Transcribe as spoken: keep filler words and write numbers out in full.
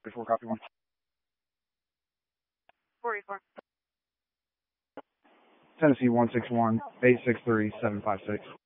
Before copy one. four eight four. Tennessee one six one, eight six three, seven five six.